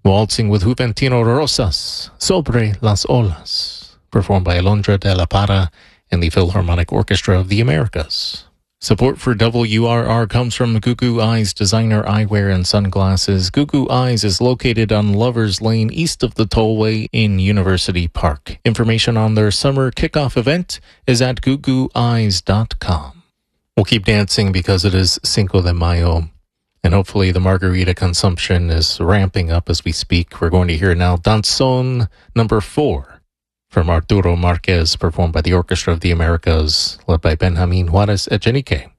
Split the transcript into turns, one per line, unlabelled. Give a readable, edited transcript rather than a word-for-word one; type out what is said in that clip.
Waltzing with Juventino Rosas, Sobre las Olas, performed by Alondra de la Parra and the Philharmonic Orchestra of the Americas. Support for WRR comes from Goo Goo Eyes Designer Eyewear and Sunglasses. Goo Goo Eyes is located on Lovers Lane east of the tollway in University Park. Information on their summer kickoff event is at googooeyes.com. We'll keep dancing because it is Cinco de Mayo, and hopefully the margarita consumption is ramping up as we speak. We're going to hear now Danzón number 4 from Arturo Marquez, performed by the Orchestra of the Americas, led by Benjamin Juarez Echenique.